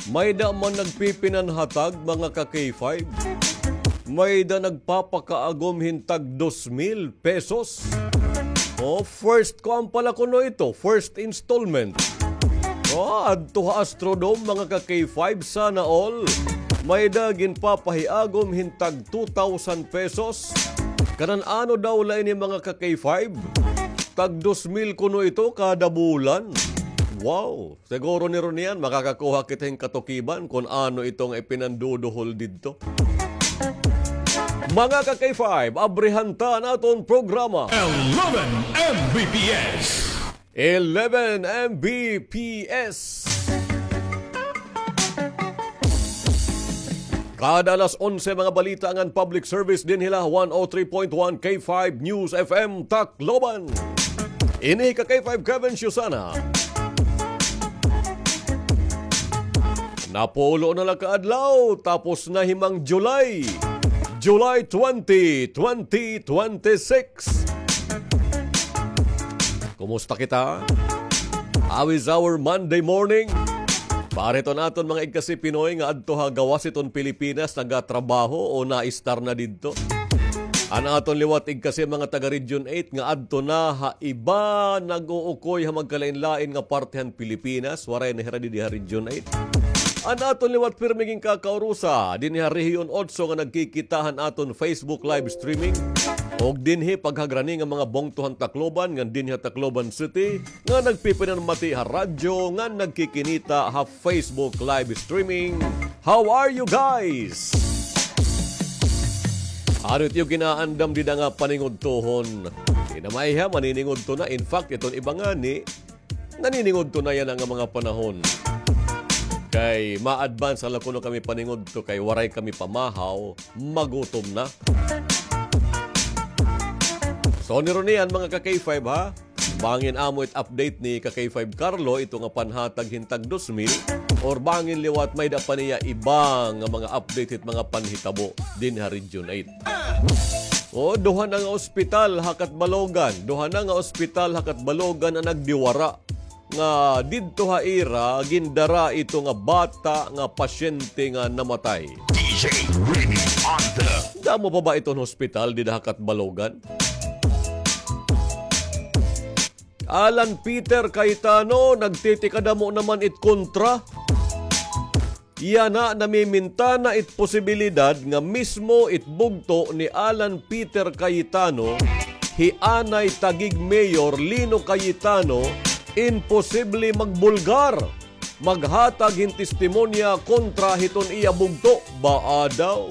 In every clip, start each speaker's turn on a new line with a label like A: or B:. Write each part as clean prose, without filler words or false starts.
A: May da man nagpipinanhatag mga ka-K5. May da nagpapakaagom hintag 2,000 pesos. First ko ang pala kuno ito, first installment. Adto Astrodome mga ka-K5, sana all. May da ginpapahiagom hintag 2,000 pesos. Kanan ano daw lain ni mga ka-K5? Tag 2,000 kuno ito kada bulan. Wow, siguro ni Ronian makakakuha kita yung katukiban kung ano itong ipinanduduhol dito. Mga ka-K5, abrihanta naton programa.
B: 11 Mbps.
A: 11 Mbps. Kada alas 11 mga balita ang public service din hila 103.1 K5 News FM Tacloban. Ini ka-K5 Kevin Susana. Napulo na lang kaadlaw, tapos na himang July 20, 2026. Kumusta kita? How is our Monday morning? Parito naton mga igkasi Pinoy nga adto ha gawas iton Pilipinas nagatrabaho o na-star na didto. Ana aton liwat igkasi mga taga Region 8 nga adto na ha iba nag-uukoy ha magkalain-lain nga partehan Pilipinas, waray na hiradi diha Region 8. Ana aton liwat pirmiging kakaurusa dinhi Rehiyon 8 nga nagkikitahan aton Facebook live streaming og dinhi paghagrani nga mga bongtuhan Tacloban nga dinhi Tacloban City nga nagpipinanmati ha radyo nga nagkikinita ha Facebook live streaming. How are you guys? Arit yung ginaandam di nga paningudtohon. Inamay maniningod to na. In fact, itong iba nga ni naniningod to na yan ang mga panahon. Kay ma-advance ala kuno kami paningod to kay waray kami pamahaw, magutom na. So ni Ronian mga ka-K5 ha, bangin amo it update ni ka-K5 Carlo ito nga panhatag hintag 2,000 or bangin liwat may da pa niya ibang mga update it mga panhitabo din ha Region 8. Duha na nga ospital hakat Balogan, duha na nga ospital hakat Balogan ang nagdiwara nga didto ha ira gindara ito nga bata nga pasyente nga namatay.
B: DJ Remy on the...
A: Damo pa ba itong hospital di hakat Balogan? Alan Peter Cayetano nagtitikadamo naman it kontra. Yana namimintana it posibilidad nga mismo it bugto ni Alan Peter Cayetano hianay tagig Mayor Lino Cayetano imposible magbulgar, maghatag hin testimonya kontra hiton iya bugto baa daw.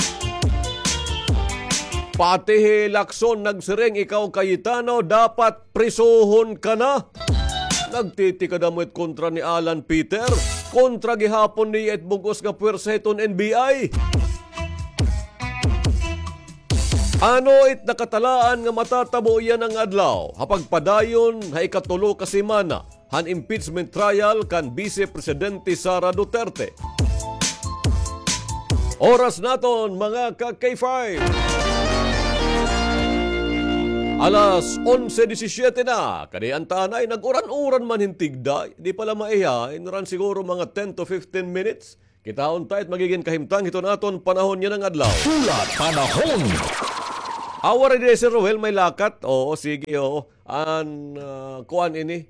A: Pati lakson nagsiring ikaw Cayetano dapat prisuhon ka na. Nagtitikadamit kontra ni Alan Peter, kontra gihapon ni et bugos nga puwersa hiton NBI. Ano it nakatalaan nga matatabo yan ang adlaw? Hapagpadayon ha ikatulo ka semana han impeachment trial kan Vice Presidente Sara Duterte. Oras naton mga ka-K5. Alas 11:17 na. Kanian tanay nag-uran-uran man hintigda. Di pala maiha. Inuran siguro mga 10 to 15 minutes. Kitaon tayo at magiging kahimtang ito naton panahon yan ang adlaw.
B: Ulat panahon.
A: Our day, Sir Roel, may lakat. Oo, sige, oo. Kuan ini.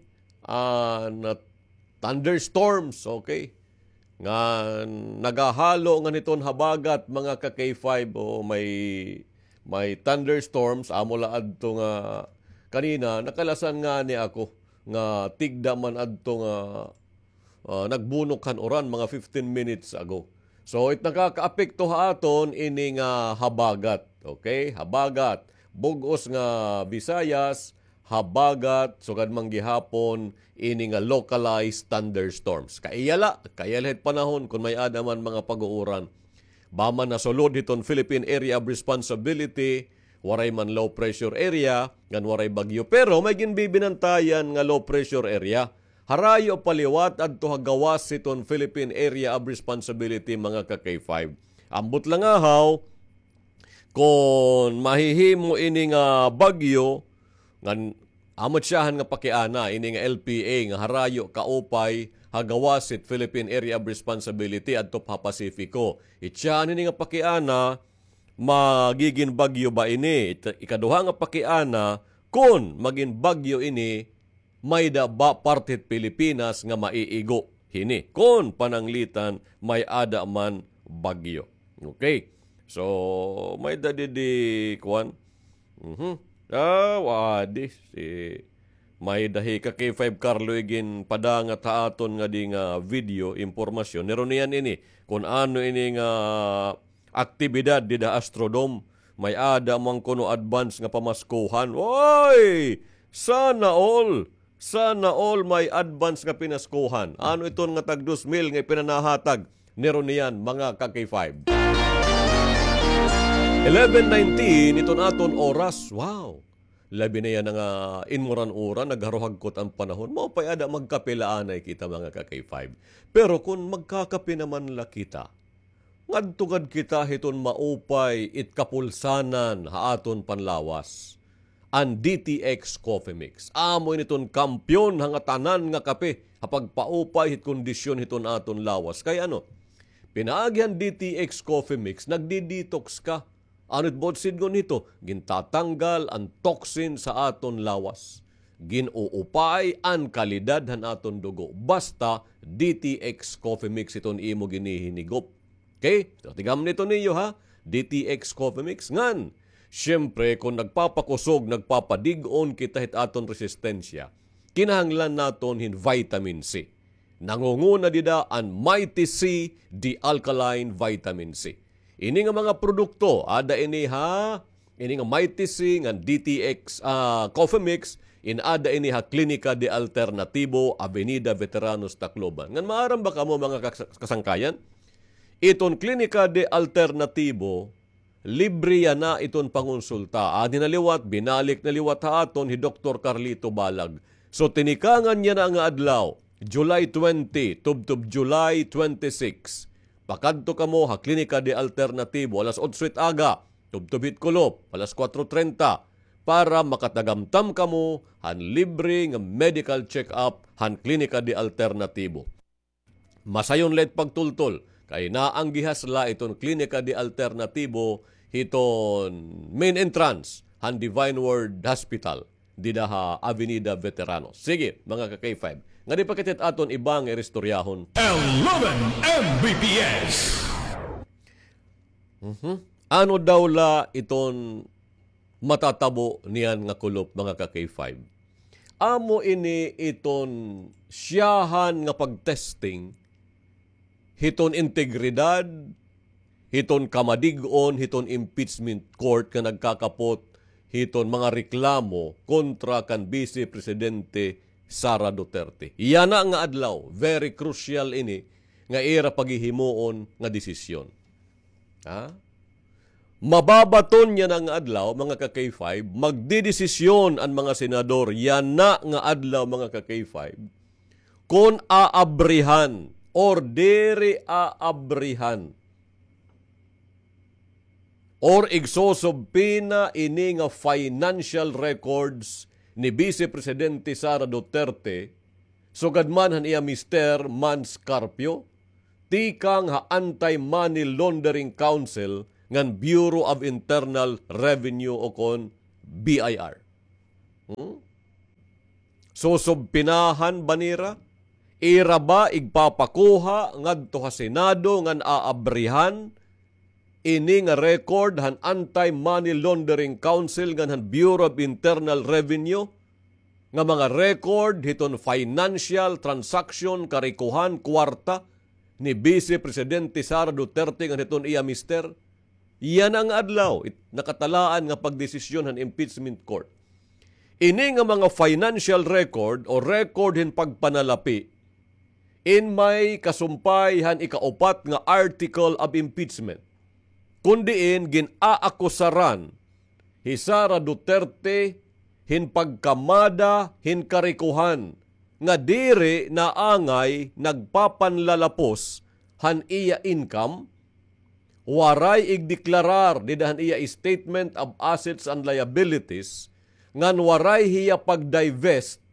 A: Thunderstorms, okay. Nga nagahalo nga niton habagat mga ka-K5. O may thunderstorms. Amo laad to nga kanina. Nakalasan nga ni ako nga tigda man adto nga nagbunok kan oran mga 15 minutes ago. So, it nakaka-apekto haton ini nga habagat. Okay? Habagat. Bugos nga Visayas, habagat, sugad man gihapon, ini nga localized thunderstorms. Kayalahet panahon kung may adaman mga pag-uuran. Baman na sulod hiton Philippine Area of Responsibility, waray man low pressure area, ngan waray bagyo. Pero may ginbibinantayan nga low pressure area. Harayo paliwat adto gawas siton Philippine Area of Responsibility mga ka-K5. Ambot lang ahaw kung mahihimo ini nga bagyo nga amot siyahan nga pakiana ini nga LPA nga harayo kaupay hagawasit Philippine Area of Responsibility at pa Pasifiko. Ityan ini nga pakiana magiging bagyo ba ini? Ikaduha nga pakiana kung maging bagyo ini may da ba partit Pilipinas nga maiigo hini. Kung pananglitan may ada man bagyo. Okay. So may di kuan. Wadi si may dahi ka K5 Carlo igin padangat haaton nga di nga video impormasyon. Neron niyan ini kung ano ini nga aktibidad di da Astrodome, may ada mang kuno advance nga pamaskuhan. Oy! Sana all may advance nga pinaskuhan. Ano iton nga tag 2,000 nga pinanahatag neron niyan mga ka-K5. 11:19 iton aton oras. Wow! Labi na yan nga inmuran-uran, nagharuhagkot ang panahon. Mao pa'y ada magkapilaanay kita mga ka-K5. Pero kung magkakapi naman la kita, ngadtugad kita hiton maupay it kapulsanan haaton panlawas. Ang DTX Coffee Mix. Amoy niton kampyon hanga tanan nga kape hapag paupay hit kondisyon hiton aton lawas. Kaya ano, pinaagyan DTX Coffee Mix, nagdi-detox ka. Ano't bodsid ko nito, gintatanggal ang toxin sa aton lawas. Ginuupay ang kalidad han aton dugo. Basta DTX Coffee Mix iton imo ginihinigop. Okay? So, tigam nito ninyo ha. DTX Coffee Mix. Ngan, siyempre kung nagpapakusog, nagpapadigon kita hit aton resistensya, kinahanglan naton hin vitamin C. Nangunguna dida ang Mighty C, the alkaline vitamin C. Ini nga mga produkto, ada ini ha, ini nga Mighty C, nga DTX Coffee Mix, ada ini ha Klinika de Alternativo, Avenida Veteranos Tacloban. Ngan maaram ba kamo mga kasangkayan? Iton Klinika de Alternativo, libre yan na iton pangonsulta. Dinaliwat, binalik na liwat haaton ni Dr. Carlito Balag. So tinikangan niya na nga adlaw, July 20, tubtub July 26. Pakadto kamo ha Klinika de Alternativo, alas 8 aga, tubtubit kulop, alas 4:30, para makatagamtam kamo han libre nga medical check-up han Klinika de Alternativo. Masayon let pagtultol, kay naang gihasla iton Klinika de Alternativo hiton main entrance han Divine Word Hospital didaha Avenida Veteranos. Sige, mga ka-K5. Nga di pakitit aton ibang eristoryahon.
B: 11 Mbps.
A: Ano daw la iton matatabo niyan nga kulop mga ka-K5? Amo ini iton siyahan nga pagtesting hiton integridad, hiton kamadigon, hiton impeachment court ka nagkakapot, hiton mga reklamo kontra kan Vice Presidente Sara Duterte. Iyan na nga adlaw, very crucial ini, nga era paghihimuon nga desisyon. Ha? Mababaton niya na nga adlaw, mga ka-K5, magdidesisyon ang mga senador, yan na nga adlaw, mga ka-K5, kung aabrihan or dere aabrihan or igsosobpina ini nga financial records ni Vice Presidente Sara Duterte sugad man han iya Mr. Mans Carpio tikang ha Anti-Money Laundering Council ngan Bureau of Internal Revenue o kon BIR. Sosobpinahan banira ira ba igpapakuha ngadto ha Senado ngan aabrihan ini nga record han Anti-Money Laundering Council ngan han Bureau of Internal Revenue nga mga record hiton financial transaction karikuhan kwarta ni Vice Presidente Sara Duterte ngan hiton iya mister. Iyan ang adlaw nakatalaan nga pagdesisyon han impeachment court. Ini nga mga financial record o record hin pagpanalapi in may kasumpay han ikaupat nga article of impeachment. Kundiin ginaakusaran hi Sara Duterte hin pagkamada hin karikuhan nga diri na angay nagpapanlalapos han iya income, waray igdeklarar didahan iya statement of assets and liabilities, ngan waray hiya pagdivest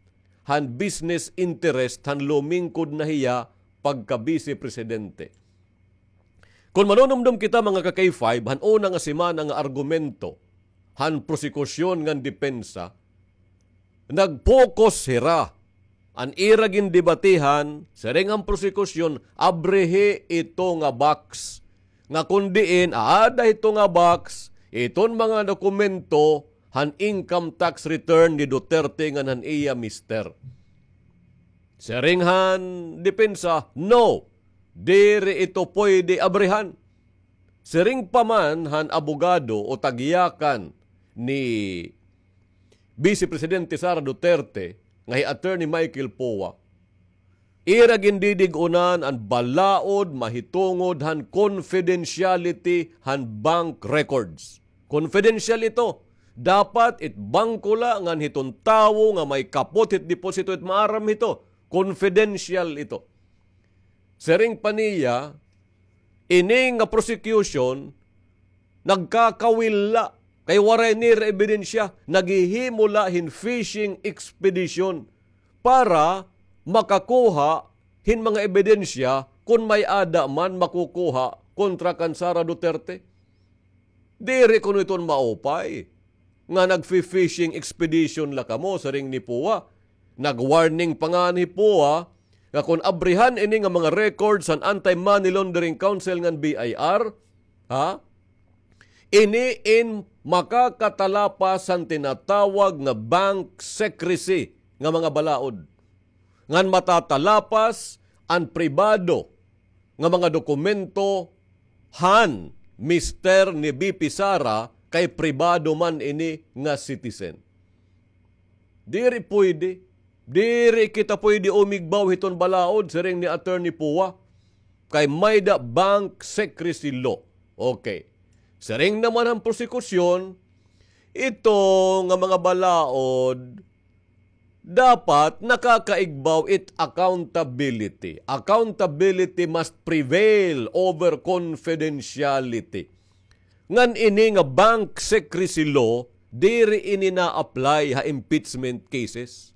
A: han business interest han lumingkod na hiya pagka-vice presidente. Kung manunumdum kita mga ka-K5, han una nga simana nga argumento, han prosekusyon nga depensa, nag-focus sira. An iragin debatihan, sering ang prosekusyon, abrehe ito nga box. Nga kundiin, aada ito nga box, iton mga dokumento, han income tax return ni Duterte nga nan iya mister. Sering han depensa, no, dire ito pwede abrehan. Sering paman han abogado o tagiyakan ni Vice Presidente Sara Duterte, ngay Attorney Michael Poa, iragin didigunan ang balaod, mahitungod, han confidentiality, han bank records. Confidential ito. Dapat it bangkula ngan hiton tawo nga may kapot hit deposito it maaram ito. Confidential ito. Sering paniya, ining nga prosecution, nagkakawila kay waray ni ebidensya, naghihimula hin fishing expedition para makakuha hin mga ebidensya kung may ada man makukuha kontra kan Sara Duterte. Diri kuno iton maupay nga nag-fishing expedition la kamo sa ring ni Pua. Nag-warning pa nga ni Pua nga kung abrihan ini nga mga records an Anti-Money Laundering Council ng BIR, ini in makakatalapas ang tinatawag nga bank secrecy nga mga balaod. Ngan matatalapas ang pribado nga mga dokumento han mister ni BP Sara kay pribado man ini nga citizen. Diri pwede. Diri kita pwede umigbaw hiton balaod sa ring ni Attorney Pua kay may da bank secrecy law. Okay. Sa ring naman ang prosekusyon, ito nga mga balaod dapat nakakaigbaw it accountability. Accountability must prevail over confidentiality. Ngan ini nga bank secrecy law, diri ini na-apply ha impeachment cases.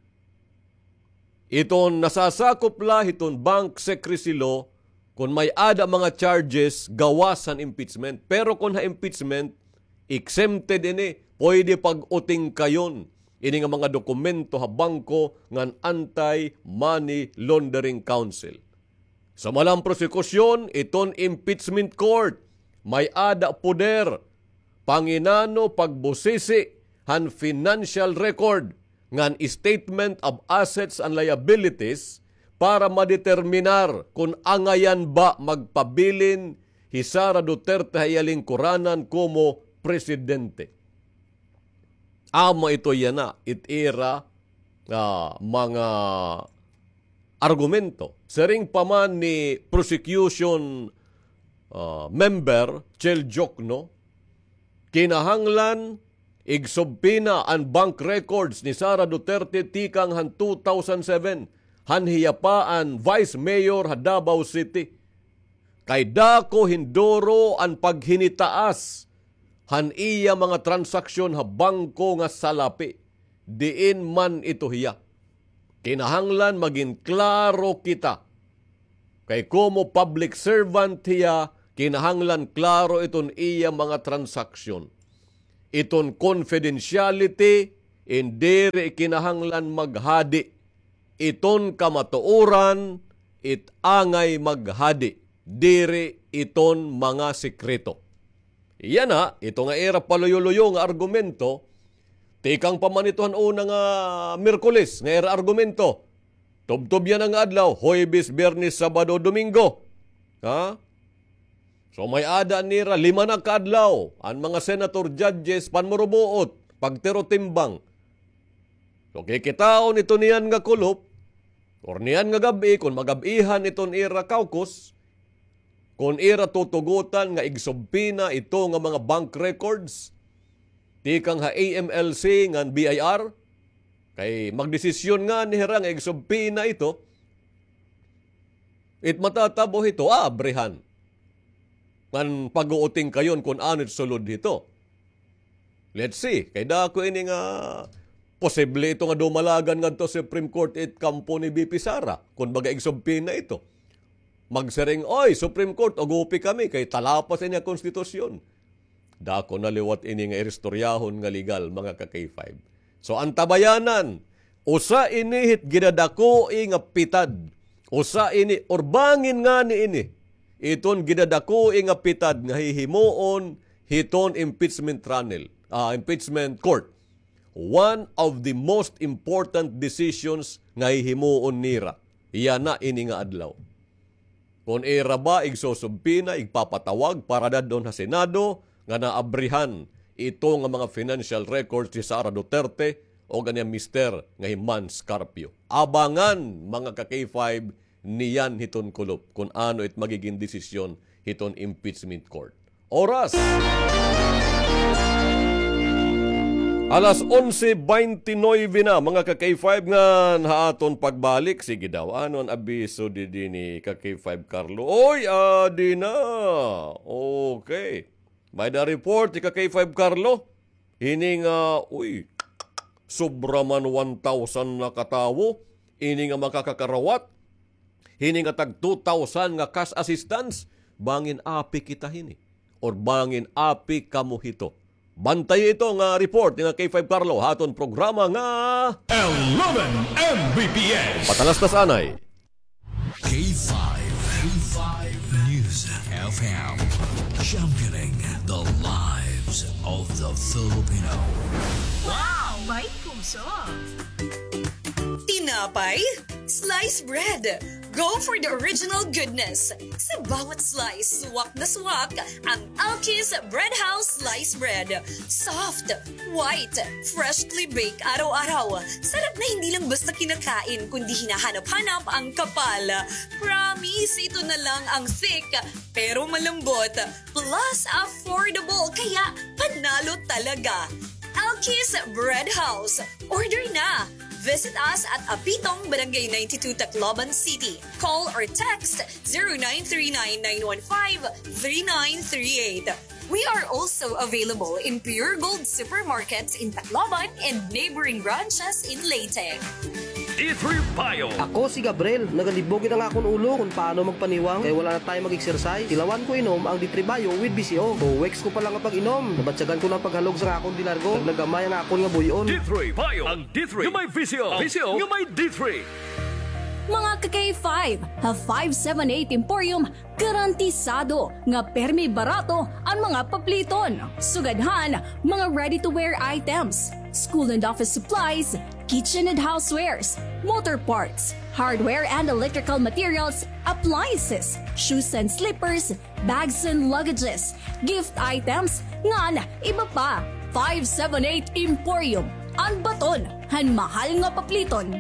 A: Iton nasasakop la iton bank secrecy law kung may ada mga charges gawas ang impeachment. Pero kung ha-impeachment, exempted ini, pwede pag-uting kayon. Ini nga mga dokumento ha bangko ngan Anti-Money Laundering Council. Sa malang prosekusyon, iton impeachment court, may ada poder, panginano pagbusisi, han financial record, ngan statement of assets and liabilities, para madeterminar kung angayan ba magpabilin hi Sara Duterte hayaling kuranan como presidente. Ama ito yan na, itira mga argumento. Sering paman ni prosecution member Chel Jokno, kinahanglan igsobpina ang bank records ni Sara Duterte tikang han 2007, han hiyapaan Vice Mayor ha Davao City. Kay dako hindoro ang paghinitaas han iya mga transaksyon ha bangko nga salapi. Diin man ito hiya. Kinahanglan maging klaro kita. Kay como public servant hiya, kinahanglan klaro iton iya mga transaksyon. Iton confidentiality, hindi kinahanglan maghadi. Iton kamatuoran, angay maghadi. Diri iton mga sikreto. Iyan na, ito nga era paluyo-luyo nga argumento, tikang pamanituhan una nga Miyerkules, nga era argumento. Tubtob yan ang adlaw, Huwebes, Biyernes, Sabado, Domingo. So may ada nira, 5 na kaadlaw, ang mga senator judges, panmurubuot, pagtero timbang. So kikitaon ito niyan nga kulop, or niyan nga gabi, kung magabihan iton ira caucus, kung ira tutugutan nga igsobpina ito nga mga bank records, tikang ha AMLC nga BIR, kay magdesisyon nga ni Herang igsobpina ito, it matatabo ito, abrehan. Ngan pag-uuting kayon kung anit sulod dito. Let's see, kay dako ini nga posible ito nga dumalagan nga to Supreme Court it kampo ni BP Sara. Kung baga igsubpin na ito. Magsaring, oy, Supreme Court, ogupi kami, kay talapas niya konstitusyon. Dako na liwat ini nga istoryahon nga legal, mga ka-K5. So, ang tabayanan, usa inihit ginadako nga pitad. Usa ini, orbangin nga ni ini. Iton ginadako nga pitad nga hihimuon hiton impeachment trial, impeachment court. One of the most important decisions nga hihimuon nira. Iyan na ini nga adlaw. Kung era ba, igsusubpina, igpapatawag para doon sa Senado nga naabrihan ito nga mga financial records si Sara Duterte o ganyan mister nga Himan Scarpio. Abangan mga ka-K5 niyan hiton kulop kung ano it magiging desisyon hiton impeachment court. Oras! Alas 11:29 na mga ka-K5 nga haaton pagbalik. Sige daw, anon abiso di ni ka-K5 Carlo. Oy, adi na. Okay. May na report ni ka-K5 Carlo. Ini nga, sobra man 1,000 na katawo. Ini nga makakakarawat. Ini nga tag 2,000 nga cash assistance. Bangin api kita hini. Or bangin api kamo hito. Bantay ito nga report ng K5 Carlo haton programa nga
B: 11 Mbps.
A: Patalas na sanay.
B: K5 News FM. Championing the lives of the Filipino.
C: Wow! May puso! Tinapay? Sliced bread. Go for the original goodness. Sa bawat slice, suwak na suwak ang Alkis Bread House Sliced Bread. Soft, white, freshly baked araw-araw. Sarap na hindi lang basta kinakain, kundi hinahanap-hanap ang kapal. Promise, ito na lang ang thick, pero malambot. Plus, affordable, kaya panalo talaga. Alkis Bread House. Order na! Visit us at Apitong, Barangay 92, Tacloban City. Call or text 0939-915-3938. We are also available in Pure Gold supermarkets in Tacloban and neighboring branches in Leyte.
B: D3 Bio.
D: Ako si Gabriel, nagalibogin ang akong ulo kung paano magpaniwang kaya wala na tayo mag-exercise. Tilawan ko inom ang D3 Bio with BCO. 2 weeks ko pa lang ang pag-inom. Nabatsagan ko ng paghalog sa akong dilargo. Nagnagamay ang akong nga buyon.
B: D3 Bio. Ang D3 yung may VCO. VCO yung may D3.
E: Mga ka-K5, have 578 Emporium, garantisado nga permi barato ang mga papliton. Sugadhan, mga ready-to-wear items, school and office supplies, kitchen and housewares, motor parts, hardware and electrical materials, appliances, shoes and slippers, bags and luggages, gift items, ngan iba pa. 578 Emporium, ang baton, han mahal nga papliton.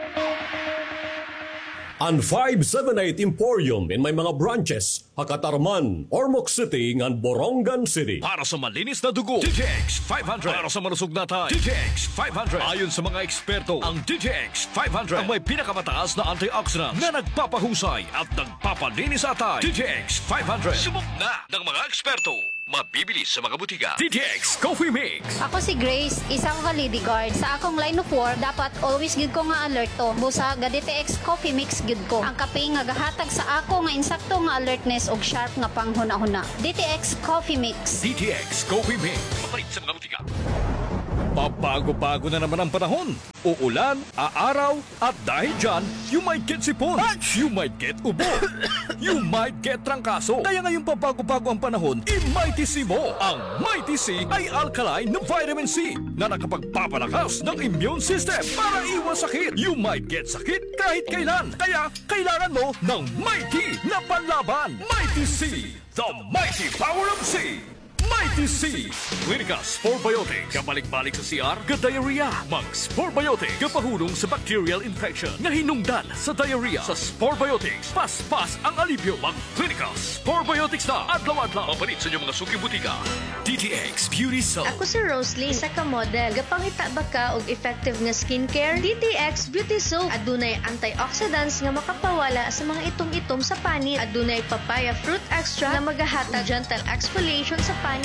A: Ang 578 Emporium in may mga branches, Hakatarman, Ormoc City, ngan Borongan City.
B: Para sa malinis na dugo, DTX 500. Para sa malusog na tayo, DTX 500. Ayon sa mga eksperto, ang DTX 500 ang may pinakamataas na antioxidants na nagpapahusay at nagpapalinis sa tayo. DTX 500. Subok na ng mga eksperto. Mabibili sa mga butika. DTX Coffee Mix.
F: Ako si Grace, isang ka-lady guard. Sa akong line of work, dapat always gid ko nga alert to. Busa ga DTX Coffee Mix gid ko. Ang kape nga gahatag sa ako nga insakto nga alertness og sharp nga panghuna-huna. DTX Coffee Mix.
B: DTX Coffee Mix. Mabait sa mga butika. Pabago-bago na naman ang panahon. Uulan, aaraw, at dahil dyan, you might get sipon, you might get ubo, you might get trangkaso. Kaya ngayong pabago-bago ang panahon, i-Mighty C mo. Ang Mighty C ay alkaline na vitamin C na nakapagpapalakas ng immune system para iwas sakit. You might get sakit kahit kailan. Kaya kailangan mo ng Mighty na panlaban. Mighty C, the mighty power of C. Mighty C. Clinica Sporbiotic. Kabalik-balik sa CR, ka-diarrhea. Mag-Sporbiotic. Kapahulong sa bacterial infection. Nga hinungdan sa diarrhea. Sa Sporbiotics, pas-pas ang alibyo. Mag-Clinica Sporbiotics na. Adlaw-adlaw. Mapalit sa inyong mga suking butika. DTX Beauty Soap.
G: Ako si Rosalie, isa ka model. Gapangita ba ka og effective nga skincare? DTX Beauty Soap. Adunay antioxidants nga makapawala sa mga itom-itom sa panit. Adunay papaya fruit extract nga magahatag gentle exfoliation sa panit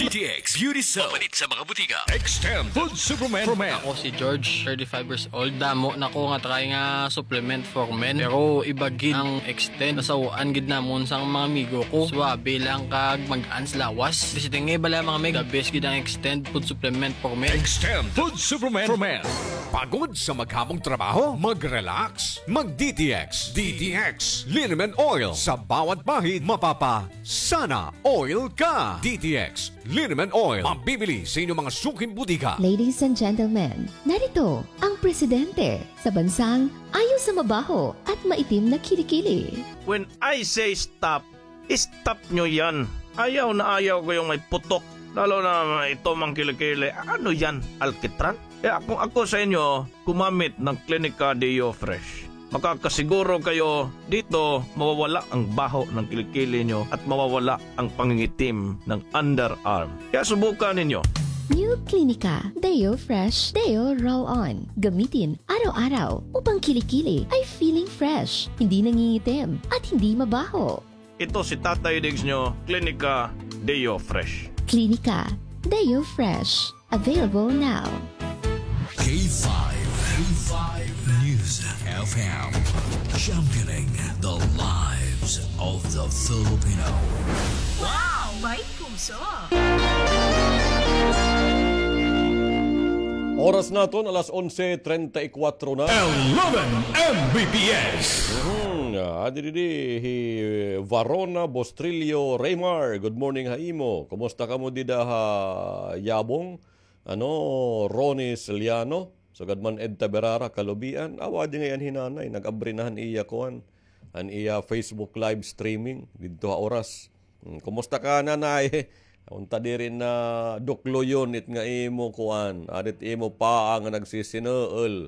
B: DTX Beauty Soap. Palit sa mga butika. Extend Food Supplement for Men.
H: Ako si George, 35 years old. Damo na ko nga try nga supplement for men. Pero iba gid ang extend. Nasawaan gid namon sa mga amigo ko. Swabe lang kag mag-ans lawas. Kasi tingay bala mga meg. The best gid ang extend food supplement for men.
B: Extend Food Supplement for Men. Pagod sa maghamong trabaho? Mag-relax. Mag-DTX. DTX Liniment Oil. Sa bawat bahid, mapapa sana oil ka. DTX Liniment Oil. Mabibili sa inyong mga suking butika.
I: Ladies and gentlemen, narito ang presidente sa bansang ayaw sa mabaho at maitim na kilikili.
J: When I say stop, stop nyo yan. Ayaw na ayaw ko yung may putok. Lalo na ito mang kilikili. Ano yan? Alkitran? Kaya kung ako sa inyo, kumamit ng Clinica Deo Fresh. Makakasiguro kayo dito mawawala ang baho ng kilikili nyo at mawawala ang pangingitim ng underarm. Kaya subukan ninyo.
I: New Clinica Deo Fresh Deo Roll-On. Gamitin araw-araw upang kilikili ay feeling fresh, hindi nangingitim at hindi mabaho.
J: Ito si Tatay Diggs nyo, Clinica Deo Fresh.
I: Clinica Deo Fresh. Available now.
B: K5 News FM. Championing the lives of the Filipino.
C: Wow! May puso!
A: Oras naton alas 11:34 na.
B: 11 Mbps.
A: Varona Bostrillo Raymar. Good morning haimo. Kumusta ka mo dida ha Yabong? Ronnie Ciliano. Sagadman Ed Taberara Kalubian. Awa di ngayon hinanay. Nag-abrinahan iya kuan. An iya Facebook live streaming. Dito ha oras. Kumusta ka nanay? Unta di rin na duklo yun it nga imo kuan. Adit imo pa ang nagsisinuol.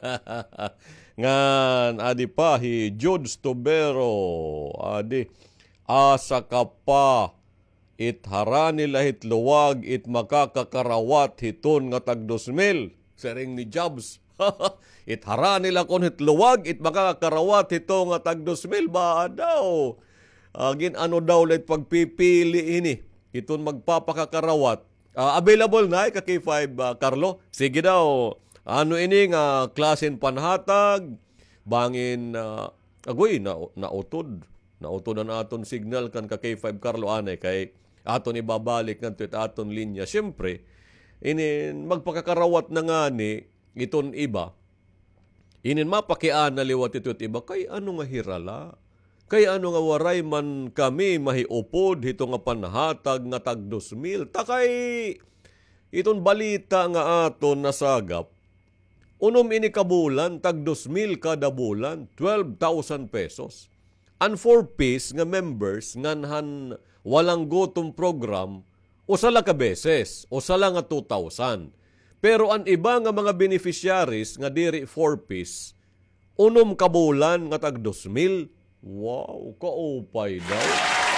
A: Ngan adi pa hi Jude Stubero. Adi asa ka pa. It harani lahit luwag it makakakarawat hiton nga tag 2,000. Sering ni Jobs. It harani la kon hit luwag it makakakarawat hito nga tag 2,000 ba daw. Agin ano daw let pagpipili ini. Iton magpapakakarawat. Available na ka K5 Carlo. Sige daw. Ano ini nga klasen panhatag bangin agoy nautod. Nautod na aton signal kan ka K5 Carlo anay kay aton ibabalik ngadto aton linya. Syempre inin magpakakarawat na nga ni iton iba. Inin mapakian na liwat ito iba kay ano nga hirala. Kay ano nga waray man kami mahiupod hito nga panhatag nga tag 2,000. Takay iton balita nga aton nasagap. Unom ini kabulan tag 2,000 kada bulan, 12,000 pesos. Ang 4 piece nga members nganhan walang gutom program usala ka beses, usala nga 2,000. Pero ang iba nga mga beneficiaries nga diri 4 piece, unom kabulan nga tag 2,000. Wow, kaupay daw.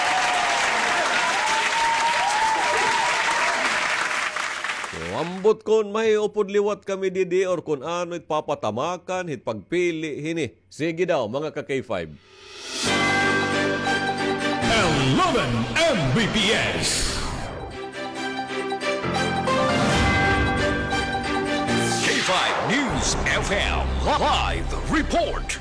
A: Ambot kon mahiupod liwat kami didi or kung ano papatamakan, hit pagpili, hini. Sige daw, mga ka-K5.
B: 11 Mbps. K5 News FM Live Report.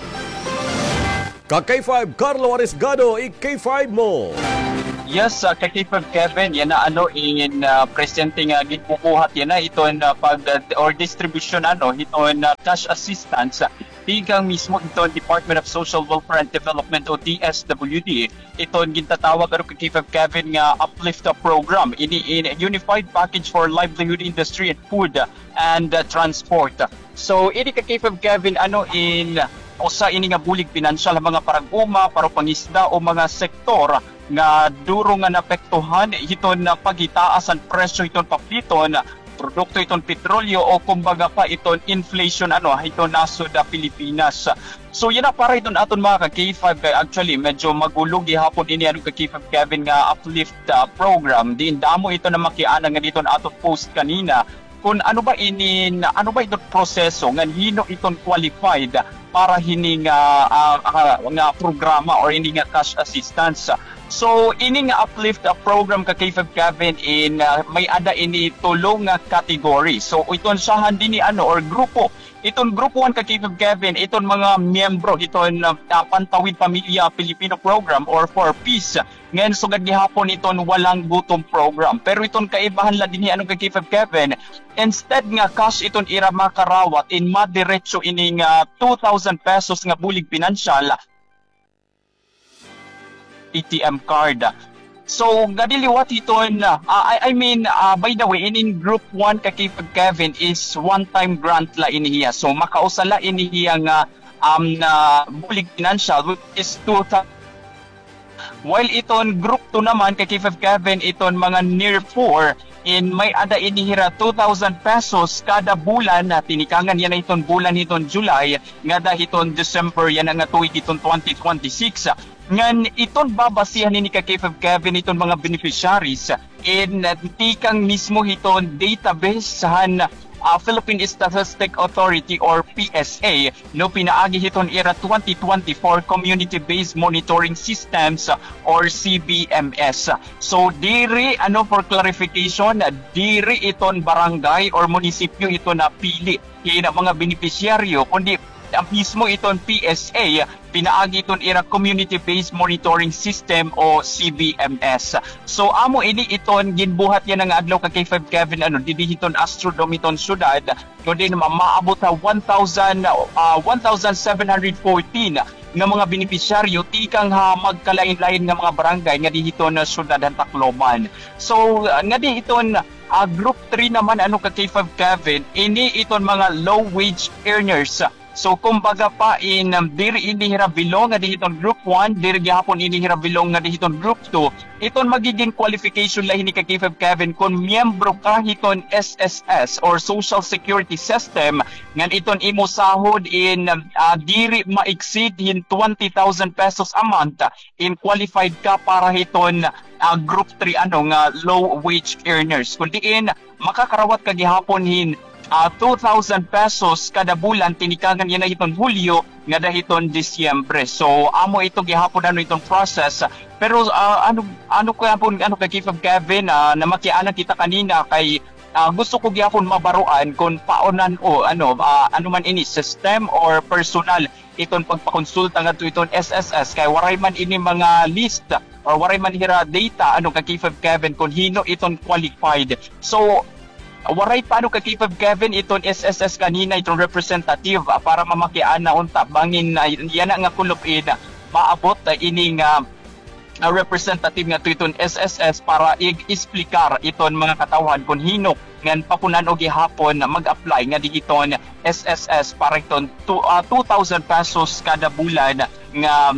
A: Ka-K5 Carlo Arisgado, i-K5 mo.
K: Yes, kay Kevin, yan na in presente nga gikukuhat yan na ito pag or distribution ito cash assistance tigang mismo ito Department of Social Welfare and Development o DSWD. Ito gintatawag kay Kevin nga uplift program in Unified Package for Livelihood Industry and Food and Transport. So ini kay Kevin usa ini nga bulig pinansyal mga paraguma, pangisda o mga sektor nga duro nga napektuhan iton na pagitaas ang presyo iton papliton produkto iton petrolyo o kumbaga pa iton inflation iton nasod Pilipinas. So yan na para iton aton mga ka-K5 actually medyo magulo gihapon ini ka-K5 Kevin nga uplift program din damo ito na makiana nga dito aton post kanina kung ano ba itong proseso nga hino iton qualified para hini nga programa or hindi nga cash assistance. So ini nga uplift program ka K5 Kevin in may ada ini tulong nga category. So iton sahan din ni ano or grupo. Iton grupo 1 ka K5 Kevin, iton mga miyembro iton Pantawid Pamilya Pilipino program or for peace. Ngayon sugad gihapon iton walang gutom program. Pero iton kaibahan la dinhi ano ka K5 Kevin. Instead nga cash iton ira makarawat in madiretso ining 2,000 pesos nga bulig pinansyal ATM card. So, gadiliwat iton, by the way, in group 1 ka Kevin is one-time grant la inihiya. So, makausala inihiya nga bulig financial which is 2,000. While iton group 2 naman ka Kevin, iton mga near 4 in may ada inihira 2,000 pesos kada bulan na tinikangan yan na iton bulan iton July nga dahiton December yan nga tuig iton 2026. Ngan iton babasihan ni ka Kevin iton mga beneficiaries in tikang mismo iton database sahan Philippine Statistics Authority or PSA no pinaagi iton ira 2024 Community-Based Monitoring Systems or CBMS. So diri ano for clarification, diri iton barangay or munisipyo ito na pili kina mga beneficiaryo kundi ang mismo iton PSA pinaagi iton ira Community-Based Monitoring System o CBMS. So amo ini iton ginbuhat yan ang adlaw ka K5 Kevin ano dili iton Astrodome iton syudad kundi maabot sa 1,714 nga mga beneficiaryo tikang magkalain-lain nga mga barangay nga dihiton na syudad ng Tacloban. So nga di iton group 3 naman ano ka K5 Kevin ini iton mga low wage earners. So kumbaga pa in diri inihira bilong nga dihiton group 1, diri gihapon inihira bilong nga dihiton group 2. Iton magiging qualification lahi ni K5 Kevin kung miyembro ka hiton SSS or Social Security System ngan iton imo sahod in diri ma-exceed in 20,000 pesos a month in qualified ka para hiton group 3 ano nga low wage earners. Kung diin makakarawat ka gihapon hin 2,000 pesos kada bulan tinikangan yan na iton Hulyo nga dahiton Disyembre. So amo ito gihapon ano itong process. Pero ano kaya po ano kay K5 Kevin na makianan kita kanina kay gusto ko gihapon mabaruan kung paonan o ano man ini system or personal iton pagpakonsulta ngadto iton SSS kay waray man ini mga list or waray man hira data ano kay K5 Kevin kung hino iton qualified. So waray paano ka K5 Kevin iton SSS kanina itong representative para mamakian na unta bangin yan nga kulupin maabot ining representative nga to iton SSS para i-explicar iton mga katawan kung hino ngan papunan og gihapon mag-apply nga digiton SSS para iton 2,000 pesos kada bulan nga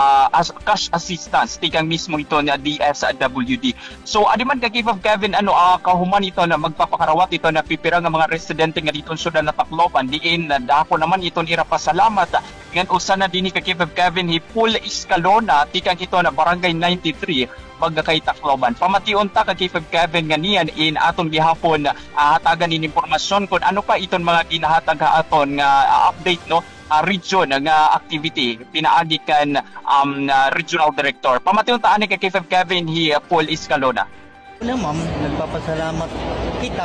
K: cash assistance tikang mismo ito na DSWD. So adiman ka K5 Kevin ano kahuman ito na magpapakarawat ito na pipira nga mga residente nga dito syudad na Tacloban diin dako naman iton ira pasalamat ngan usa na dinhi ka K5 Kevin Hipul Escalona tikang ito na barangay 93 pagkakay Tacloban. Pamation ta ka K5 Kevin nga niyan in atong gihapon hatagan in impormasyon kung ano pa iton mga ginahatag aton nga update no region nga activity pinaagi kan regional director. Pamation ta ani ka K5 Kevin Paul Escalona.
L: Una ma'am, nagpapasalamat kita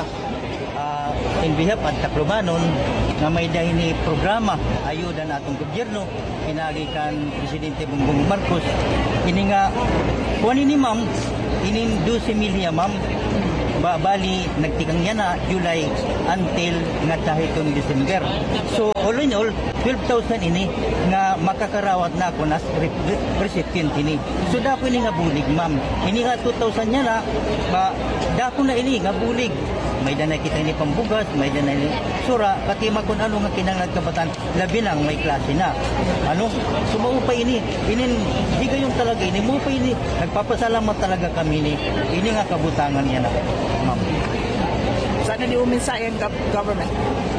L: in behalf at Taclobanon na may dahini programa ayuda na atong gobyerno pinaagi kan Presidente Bongbong Marcos. Ini nga kuan ini ma'am inin 12 milya ma'am bali nagtikang yan na July until nga dahitong December. So all in all 12,000 ini nga makakarawat na ako nas recipient ini. So dako ini nga bulig ma'am. Ini nga 2,000 niya na dako na ini nga bulig. May dana kita ini pambugas, may dana ini sura pati makun ano nga kinanglan kabataan labi lang may klase na. Ano? Sumao pa ini di gayong talaga ini mo pa ini nagpapasalamat talaga kami ni ini nga kabutangan niya na ma'am.
M: Sana ni uminsayan government.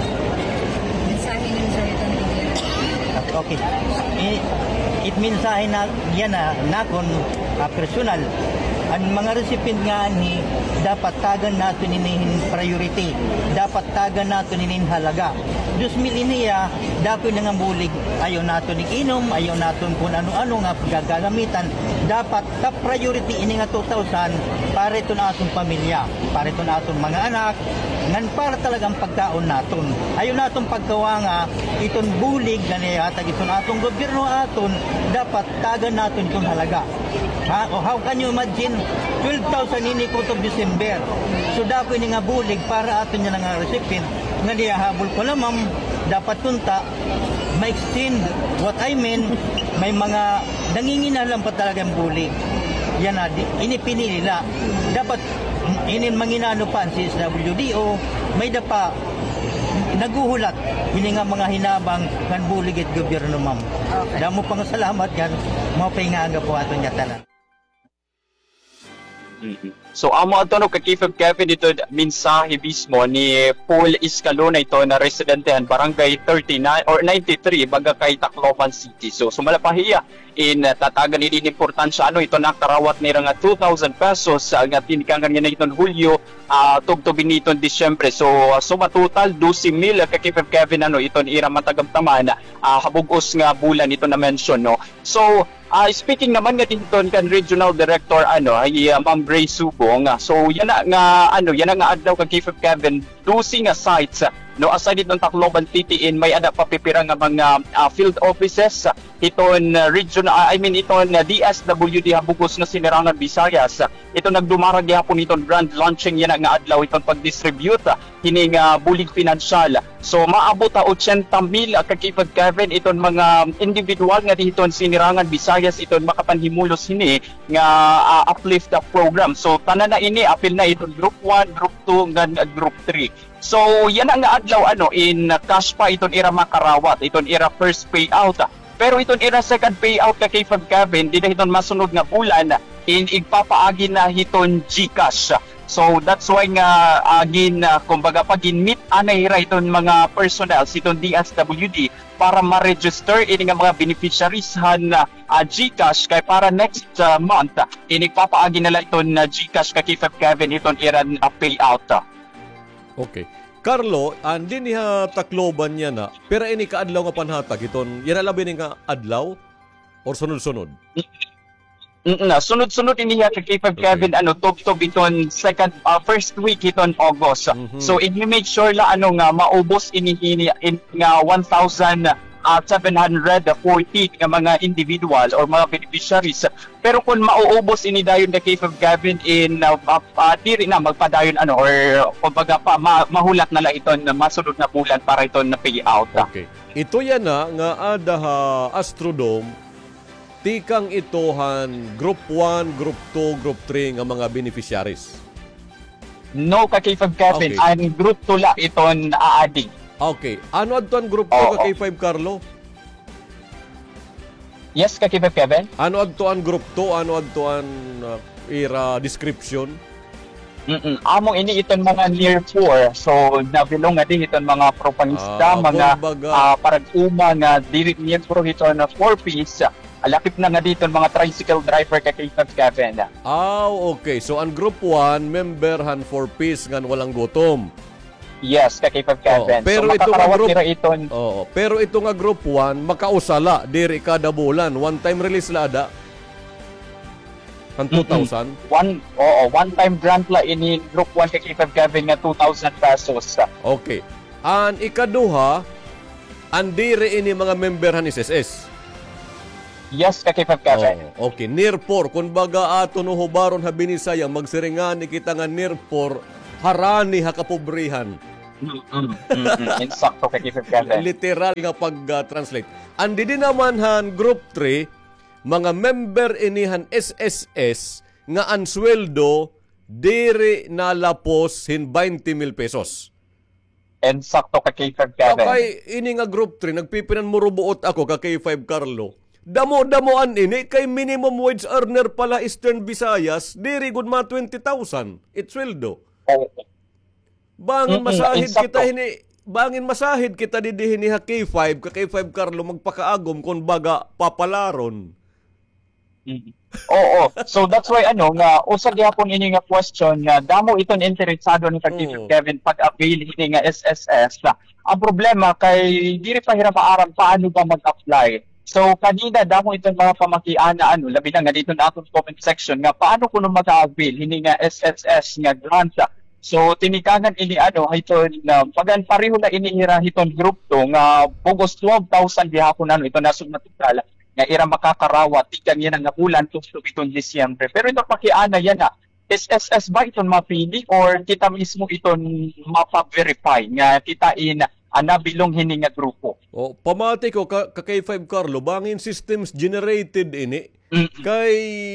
M: Mensahe ni
L: okay. It mensahe na yan na nakon personal ang mga recipient nga ni dapat tagan natin inihin priority, dapat tagan natin inihin halaga. 2000 iniya, dapat na nga bulig, ayaw natin inom, ayaw natin kung ano-ano nga gagamitan, dapat top priority ini nga 2,000 para ito na atong pamilya, para ito na atong mga anak, ngan para talagang pagkaon naton. Ayaw naton pagkawa nga iton bulig na nihatag ito na atong gobyerno aton, dapat tagan natin itong halaga. How can you imagine 12,000 ini ko of December. So dako ini nga bulig para aton niya nga recipient nga dihabol ko lamang dapat tunta ma-extend what I mean, may mga nanginginalan pa talagang bulig. Yan na, inipini nila. Dapat inin manginano pa ang CSWDO, may dapa naguhulat ini nga mga hinabang kan bulig at gobyerno, ma'am. Okay. Damo pang salamat yan, mapahingaga po aton niya tanan.
K: So amo ato no kakifab Kevin dito mensahe mismo ni Paul Iscalona ito na residentehan barangay 39 or 93 baga kay Tacloban City. So sumalapahiya in tatagan ni importansya ito nakarawat ni nga 2,000 pesos nga tinikangan niya na iton Hulyo tugtubin niton Disyembre. So suma total 12,000 kakifab Kevin iton ira matagamtaman habugos nga bulan ito na mention no. So speaking naman nga dito kan Regional Director Ma'am Bray Subong. So yan nga adlaw kay Kifab Kevin 12 nga sites no aside itong Tacloban City may ada papipira nga mga field offices iton regional iton DSWD habugos nga Sinirangan Visayas. Ito nagdumarag gyapon iton grand launching yan nga adlaw iton pag-distribute kini nga bulig pinansyal. So maabot 80,000 kay Kifab Kevin iton mga individual nga diton Sinirangan Visayas iton makapanhimulos hini nga uplift program. So tanan na ini apil na iton group 1, group 2 ngan group 3. So yan ang adlaw in cash pa iton ira makarawat, iton ira first payout. Pero iton ira second payout kay Kifab Kevin di na iton masunod nga bulan in igpapaagi na hiton GCash. So that's why nga kumbaga pag-meet anay ra iton mga personnel iton DSWD para ma-register ini nga mga beneficiaries na GCash kay para next month inigpapaagi nila iton GCash kay Kifab Kevin iton ira payout.
A: Okay. Carlo, andin niya Tacloban niya na, pero ini kaadlaw nga panhatag iton, yan alabi ni nga adlaw or sunod-sunod?
K: Sunod-sunod ini kay Kifab Kevin tugtog iton first week iton August. So if you make sure la nga maubos ini nga 1,740 nga mga individual or mga beneficiaries. Pero kung mauubos ini dayon na Kifab Kevin in diri na magpadayon or kumbaga pa mahulat na lang iton masunod na bulan para iton na payout.
A: Okay. Ito yan nga adaha Astrodome tikang itohan group 1, group 2, group 3 nga mga beneficiaries.
K: No ka Kifab Kevin, ang group 2 la iton aadi.
A: Okay. Ano adtuan group 2 kay 5 Carlo?
K: Yes, kay Kevin.
A: Ano adtuan group 2? Ano adtuan ira description?
K: Among ini iton mga near poor. So nabilong nga din iton mga propaganda, mga parag-uma nga dili niya pro iton na 4-piece. Alakip na nga dito mga tricycle driver kay Kevin.
A: Okay. So ang group 1 member han 4-piece ngan walang gutom.
K: Yes, kay Kifab Kevin.
A: Pero
K: so,
A: ito nga group
K: pero
A: ito nga group 1 makausala diri kada bulan, one time release la ada. Kan 2,000.
K: One time grant la ini group 1 kay Kifab Kevin nga 2,000 pesos.
A: Okay. An ikaduha andiri ini mga member han SSS.
K: Yes, kay Kifab Kevin.
A: Okay, near 4 kun baga ato no hubaron ha binisaya magsiringan kita nga near 4 harani ha kapobrihan.
K: Insakto kay Kifab Kevin.
A: Literal nga pag-translate. Andi din naman han group 3 mga member inihan SSS nga answeldo diri nalapos hin 20,000 pesos.
K: Insakto kay Kifab Kevin.
A: Kay ini nga group 3 nagpipinan mo rubuot ako kay 5 Carlo. Damo-damoan ini kay minimum wage earner pala Eastern Visayas diri gud ma 20,000 itsweldo. Bangin masahid kita didihin ni K5 ka K5 Carlo magpakaagom kung baga papalaron.
K: Oo. So that's why nga usa gyapon ini nga question nga damo iton interesado ni Kag Kevin pag-avail ini nga SSS. Ang problema kay diri pa hirap maaram paano ba mag-apply. So kanina damo iton mga pamakiana labi na nga dito na atong comment section nga paano kuno mag-avail ini nga SSS nga grant. So tinikagan ini hiton pagan pareho na inihira hiton group to nga bugos 12,000 gihapon ito nasud matikal nga ira makakarawat tikan yan ang bulan tusto itong Disyembre. Pero ito pakiana yan SSS ba iton mapili or kita mismo iton mapa-verify nga kitain nabilong hini nga grupo?
A: Pamati ko K5 Carlo, bangin systems generated ini kay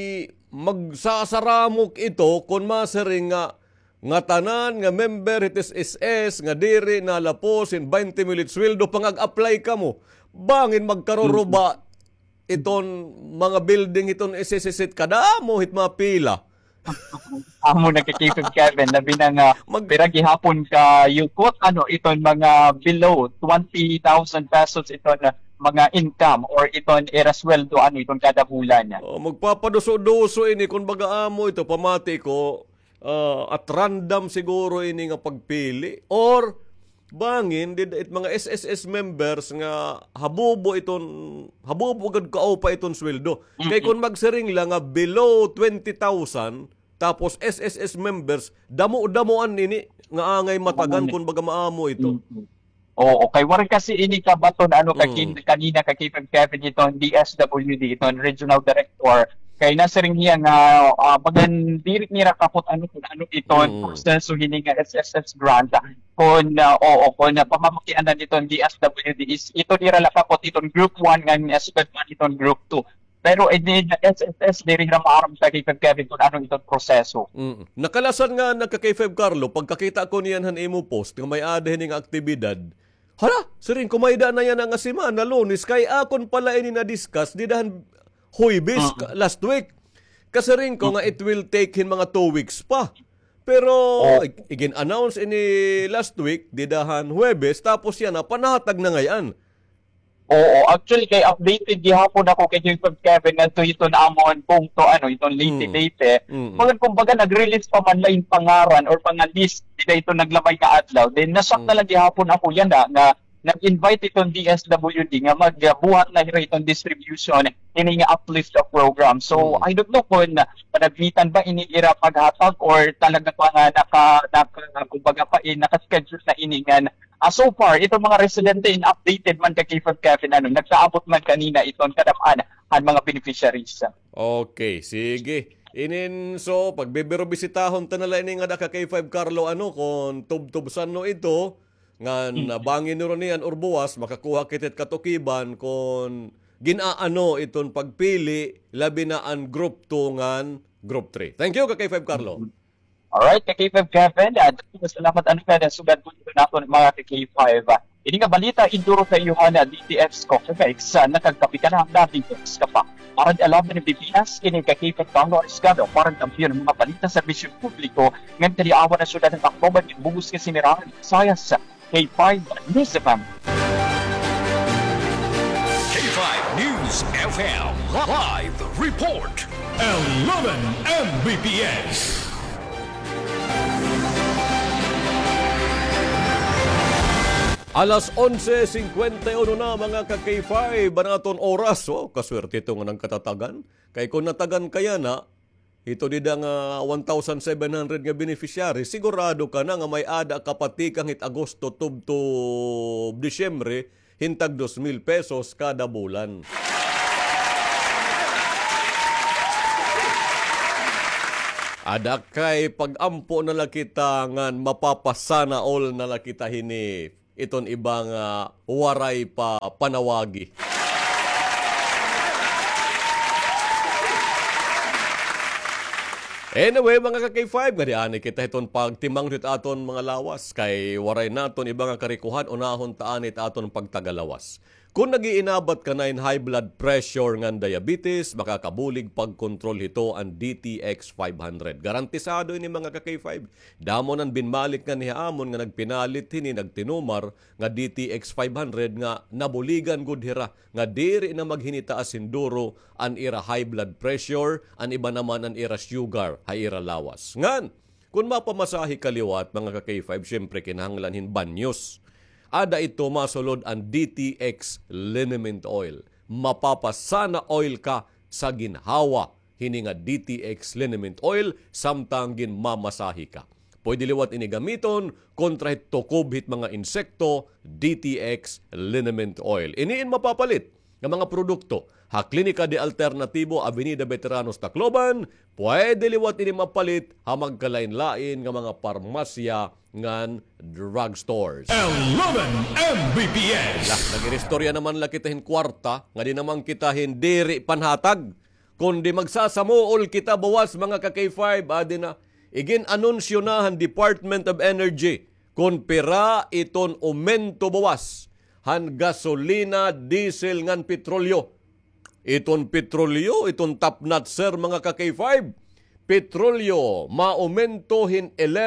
A: magsasaramok ito kung masaring nga tanan nga member it is SS nga diri na lapos in 20 minutes sweldo pangag-apply ka mo. Bangin magkaroruba iton mga building iton SSS kadamo hit mapila.
K: Amo nagkikipag Kevin labi na nga piragi hapon ka yukot iton mga below 20,000 pesos iton mga income or iton erasweldo iton kada bulan.
A: Magpapaduso-duso ini kung baga amo ito pamati ko at random siguro ini nga pagpili or bangin it mga SSS members nga habubo gud kaupa iton sweldo. Kay kun magsiring lang nga below 20,000 tapos SSS members damo-damoan ini nga angay matagan kun baga maamo ito.
K: Oo, kay wari kasi ini ka baton kanina kay Kevin iton DSWD iton regional director kay nasiring niya nga bagan diri nira kapot kung iton proseso hini nga SSS grant kung pamamakian na nitong DSWD is ito nira kapot iton group 1 nga aspect man iton group 2 pero SSS diri ra maaram sa kay Kevin kung iton proseso.
A: Nakalasan nga nagka-K5 Carlo pagkakita ko niyan han imo post nga may ada hini nga aktibidad. Hala, siring kumayda na yan nga semana Lunes kay akon pala ini na discuss di dahan Huwebes last week. Kasi rin ko nga it will take mga 2 weeks pa. Pero igin-announce ini last week, didahan Huwebes, tapos yan panahatag na ngayon.
K: Oo, actually kay updated gihapon ako kay Kevin nga ito na amon punto itong late. Kumbaga nag-release pa man lang pangaran or pangalist dito ito naglamay ka adlaw. Then nasak na lang gihapon ako yan na nag-invite itong DSWD nga magbuhat na itong distribution ini nga uplift of program. So I don't know kung panagmitan ba ini ira paghatag or talaga pa nga kumbaga pa naka-schedule na ini nga. So far itong mga residente in updated man kay Kevin nagsaabot man kanina itong kadamaan ang mga beneficiaries.
A: Okay, sige. So pagbibiro bisitahon tanala ini nga kay K5 Carlo kung tub-tubsan no ito nga nabangin nyo niyan or buwas, makakuha kitit katukiban kung ginaano iton pagpili, labi na ang group 2 ngan group 3. Thank you, K5 Carlo.
K: Alright, K5 Kevin. Salamat ka sugad po na ako ng mga K5. Ini nga balita, induro sa iyo na DTX ko. Kaya nakagkapi ka na ang dating ka pa. Para alam na ng Pilipinas, ini K5 Carlo Ariscado, parang kampiyon ng mga balita sa servisyo publiko, ngayon taliawan na syudad ng Tacloban, yung bubus ka sinirahan, Sayas, K5 News FM.
B: K5 News FM Live Report 11 Mbps.
A: Alas 11:51 na mga ka-K5 banaton oras. Kaswerte ito nga ng katatagan. Kay kung natagan kaya na, ito dida nga 1,700 nga beneficiary, sigurado ka na nga may ada kapatikang hit Agosto to Disyembre, hintag 2,000 pesos kada bulan. Ada kay pag-ampo na lakita nga mapapasana all na lakita hini iton ibang waray pa panawagi. Anyway, mga ka-K5, nga diani kita iton pagtimang dit aton mga lawas kay waray naton ibang karikuhan unahon taan it aton pagtagalawas. Kung nagiinabat ka na in high blood pressure ngan diabetes, makakabulig pagkontrol hito ang DTX 500. Garantisado ini mga ka-K5. Damo nan binmalik nga ni Amon nga nagpinalit hini nagtinumar nga DTX 500 nga nabuligan gud hira nga diri na maghinitaas sinduro an ira high blood pressure, an iba naman an ira sugar, hay ira lawas. Ngan, kung mapamasahi kaliwat mga ka-K5, syempre kinahanglanhin banyos. Ada ito masulod ang DTX liniment oil. Mapapasana oil ka sa ginhawa. Hini nga DTX liniment oil samtang ginmamasahi ka. Pwede liwat ini gamiton kontra hit tukob hit mga insekto, DTX liniment oil. Iniin mapapalit ng mga produkto. Ha Klinika de Alternatibo, Avenida Veteranos, Tacloban, pwede liwat ini mapalit ha magkalain-lain ng mga parmasya ngan drugstores.
B: 11 Mbps.
A: Nagiristorya naman la kita hin kwarta, nga di naman kita hindi panhatag. Kundi magsasamuol kita bawas mga ka-K5, adi na. Igin anunsyonahan Department of Energy kung pira iton aumento bawas han gasolina, diesel ngan petrolyo. Iton petrolyo, iton top nut sir mga ka-K5. Petrolyo, maumentohin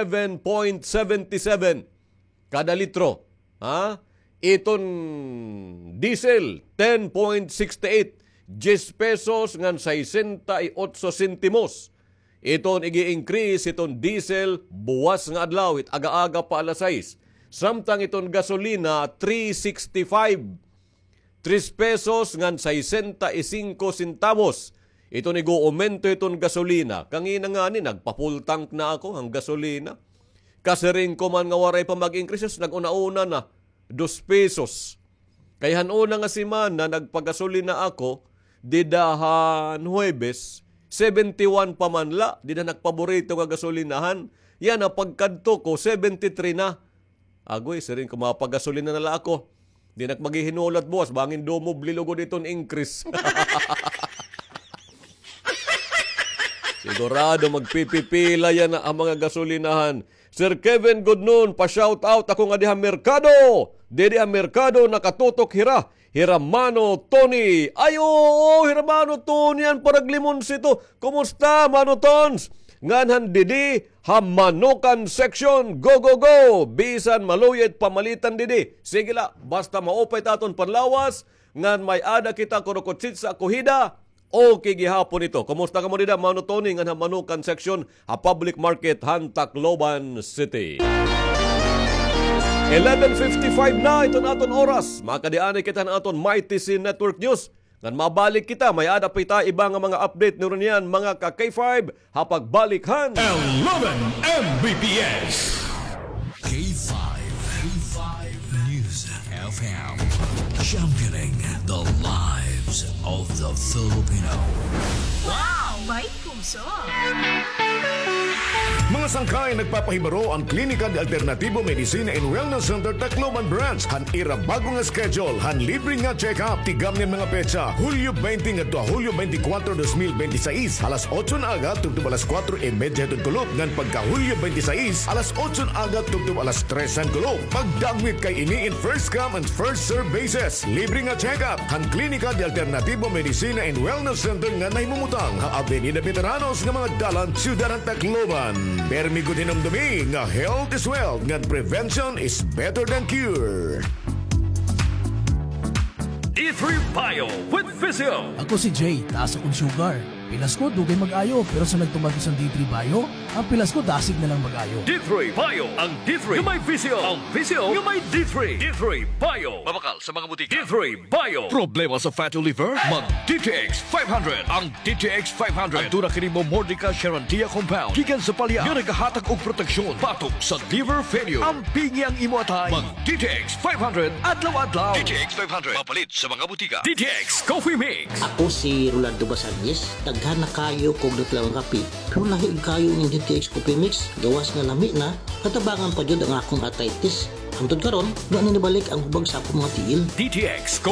A: 11.77 kada litro. Ha? Iton diesel, 10.68. 10 pesos ngan 68 sentimos. Iton igi-increase, iton diesel, buwas nga adlaw, aga-aga pa alas 6. Samtang iton gasolina, 3.65. 3 pesos ngan 65 centavos. Ito ni go-aumento itong gasolina. Kangina nga ni, nagpa-full tank na ako ang gasolina. Kasi rin ko man nga waray pa mag-increases, nag-una-una na 2 pesos. Kaya hanuna nga si man na nagpagasolina ako, didahan Huwebes, 71 pa man la, di na nagpaborito nga gasolinahan. Yan na pagkadto ko, 73 na. Agoy, sirin ko mapagasolina na la ako. Di nagmaghihinulat boss, bangin domo blilogo ditong increase. Sigurado magpipipila yan na ang mga gasolinahan. Sir Kevin, good noon. Pa-shout out ako nga diha merkado. Diha merkado nakatutok hira. Hiramano Tony. Ayo, Hiramano Tony yan parag limon sito. Kumusta, Mano Tons? Nganhan didi, hamanukan section. Go, go, go. Bisan maluyet pamalitan didi. Sige la, basta maupay taton panlawas. Ngan may ada kita kurukutsit sa kuhida. Okay, gihapon ito. Kumusta ka mo dida, Mano Tony? Ngan hamanukan section, ha public market, han Tacloban City. 11:55 na ito na aton oras. Makadianay kita na aton Mighty C Network News. Ngan mabalik kita, may ada pa ita iba nga mga update nyo rin yan, mga ka-K5, hapagbalikan.
B: 11 Mbps.
N: K5 News FM. Championing the lives of the Filipino.
C: Wow! May puso!
O: Mga sangkay nagpapahibaro ang Klinika de Alternatibo Medicina and Wellness Center Tacloban Branch. Han ira bago nga schedule, han libre nga check-up. Tigam niyan mga petsa, Hulyo 20 at Hulyo 24, 2026. Alas 8 na aga, tugtub alas 4:30 itong kulop. Ngan pagka Hulyo 26, alas 8 na aga, tugtub alas 3 ang kulop. Pagdagmit kay ini in first come and first serve basis. Libre nga check-up. Han Klinika de Alternatibo Medicina and Wellness Center nga nahimumutang ha Avenida Veteranos nga mga dalan, Ciudad Tacloban. Permi ko din ang dumi nga health is wealth, nga prevention is better than cure.
B: D3 Bio with Physio.
P: Ako si Jay, taas akong sugar. Pilas ko, dugay mag-ayo. Pero sa nagtumagos ng D3 Bio, ang pilas ko dasig na lang mag-ayo.
B: D3 Bio. Ang D3 yung may Physio. Ang Physio yung may D3. D3 Bio. Mabakal sa mga butika. D3 Bio. Problema sa fatty liver? Mag DTX 500. Ang DTX 500. Ang tuna kini mo Mordica Charantia Compound. Gikan sa palya. Yung naghahatag og proteksyon. Patok sa liver failure. Ang pingi ang imo atay. Mag DTX 500. Adlaw-adlaw. DTX 500. Mapalit sa mga butika. DTX Coffee Mix.
Q: Ako si Rolando Basalyes. Daghan na kayo kog dutlang kape. Pero lahig kayo ng DTX Coffee Mix. Gawas nga lami na. Katabangan pa jud ang akong arthritis. Hangtod karon, doon nibalik ang hubag sa akong mga tiil.
B: DTX